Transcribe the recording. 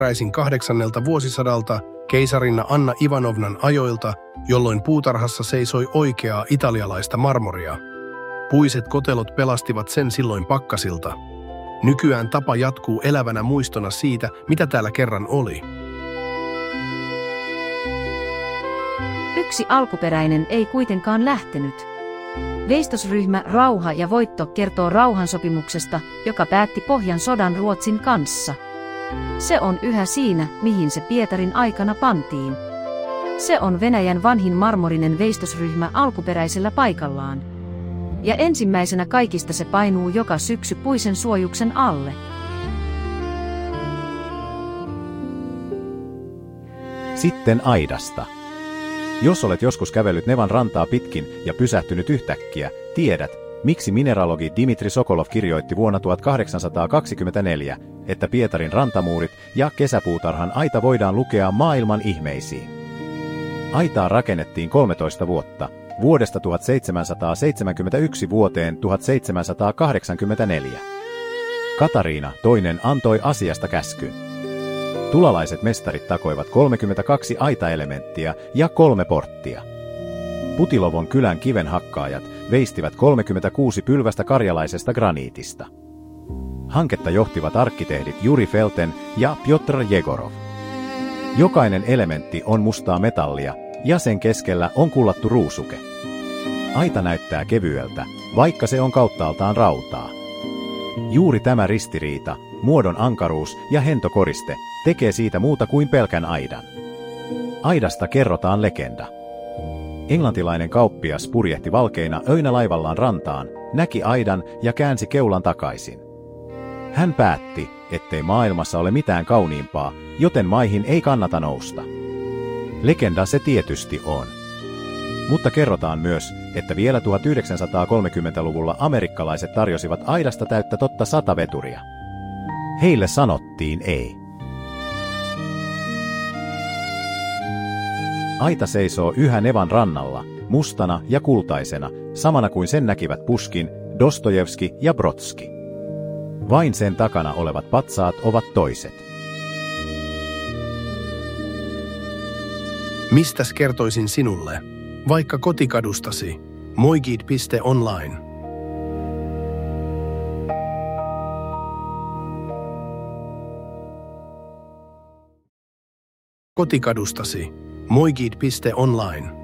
peräisin 8. vuosisadalta keisarinna Anna Ivanovnan ajoilta, jolloin puutarhassa seisoi oikeaa italialaista marmoria. Puiset kotelot pelastivat sen silloin pakkasilta. Nykyään tapa jatkuu elävänä muistona siitä, mitä täällä kerran oli. Yksi alkuperäinen ei kuitenkaan lähtenyt. Veistosryhmä Rauha ja voitto kertoo rauhansopimuksesta, joka päätti Pohjan sodan Ruotsin kanssa. Se on yhä siinä, mihin se Pietarin aikana pantiin. Se on Venäjän vanhin marmorinen veistosryhmä alkuperäisellä paikallaan. Ja ensimmäisenä kaikista se painuu joka syksy puisen suojuksen alle. Sitten aidasta. Jos olet joskus kävellyt Nevan rantaa pitkin ja pysähtynyt yhtäkkiä, tiedät, miksi mineralogi Dmitri Sokolov kirjoitti vuonna 1824, että Pietarin rantamuurit ja kesäpuutarhan aita voidaan lukea maailman ihmeisiin. Aitaa rakennettiin 13 vuotta, vuodesta 1771 vuoteen 1784. Katariina II antoi asiasta käskyn. Tulalaiset mestarit takoivat 32 aitaelementtiä ja 3 porttia. Putilovon kylän kivenhakkaajat veistivät 36 pylvästä karjalaisesta graniitista. Hanketta johtivat arkkitehdit Juri Felten ja Pjotr Jegorov. Jokainen elementti on mustaa metallia ja sen keskellä on kullattu ruusuke. Aita näyttää kevyeltä, vaikka se on kauttaaltaan rautaa. Juuri tämä ristiriita, muodon ankaruus ja hentokoriste tekee siitä muuta kuin pelkän aidan. Aidasta kerrotaan legenda. Englantilainen kauppias purjehti valkeina öinä laivallaan rantaan, näki aidan ja käänsi keulan takaisin. Hän päätti, ettei maailmassa ole mitään kauniimpaa, joten maihin ei kannata nousta. Legenda se tietysti on. Mutta kerrotaan myös, että vielä 1930-luvulla amerikkalaiset tarjosivat aidasta täyttä totta 100 veturia. Heille sanottiin ei. Aita seisoo yhä Nevan rannalla, mustana ja kultaisena, samana kuin sen näkivät Puškin, Dostojevski ja Brodski. Vain sen takana olevat patsaat ovat toiset. Mistäs kertoisin sinulle? Vaikka kotikadustasi. Moigid.online. Kotikadustasi. Moigid.online.